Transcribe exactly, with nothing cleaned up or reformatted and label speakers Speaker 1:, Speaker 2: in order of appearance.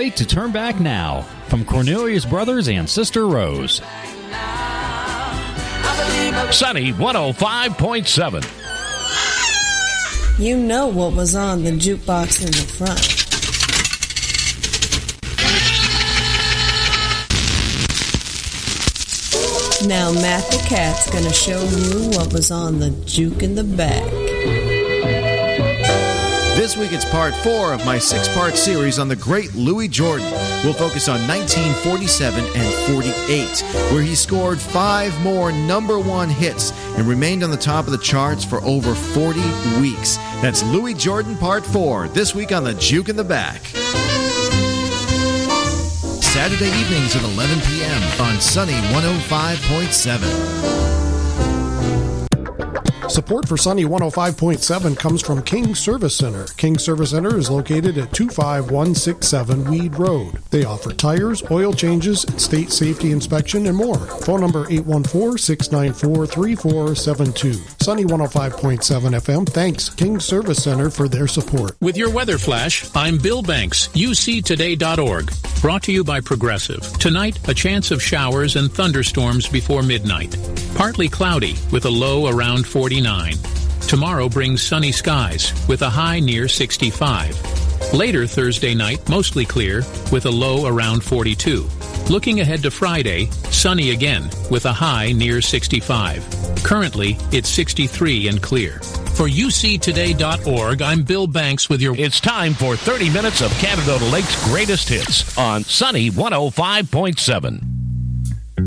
Speaker 1: late to turn back now. From Cornelius Brothers and Sister Rose.
Speaker 2: Sunny one oh five point seven.
Speaker 3: You know what was on the jukebox in the front. Now Matt the Cat's gonna show you what was on the juke in the back.
Speaker 4: This week it's part four of my six-part series on the great Louis Jordan. We'll focus on nineteen forty-seven and forty-eight, where he scored five more number one hits and remained on the top of the charts for over forty weeks. That's Louis Jordan part four, this week on the Juke in the Back. Saturday evenings at eleven p.m. on Sunny one oh five point seven.
Speaker 5: Support for Sunny one oh five point seven comes from King Service Center. King Service Center is located at two five one six seven Weed Road. They offer tires, oil changes, state safety inspection, and more. Phone number eight one four, six nine four, three four seven two. Sunny one oh five point seven F M thanks King Service Center for their support.
Speaker 6: With your weather flash, I'm Bill Banks, U C today dot org. Brought to you by Progressive. Tonight, a chance of showers and thunderstorms before midnight. Partly cloudy with a low around forty-nine. Tomorrow brings sunny skies with a high near sixty-five. Later Thursday night, mostly clear with a low around forty-two. Looking ahead to Friday, sunny again with a high near sixty-five. Currently, it's sixty-three and clear. For U C today dot org, I'm Bill Banks with your...
Speaker 2: It's time for thirty minutes of Canada Lake's greatest hits on Sunny one oh five point seven.